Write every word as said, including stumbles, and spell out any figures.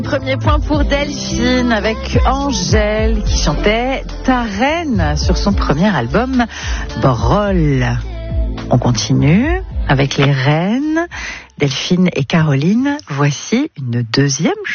Premier point pour Delphine avec Angèle qui chantait Ta Reine sur son premier album Brol. On continue avec les reines Delphine et Caroline. Voici une deuxième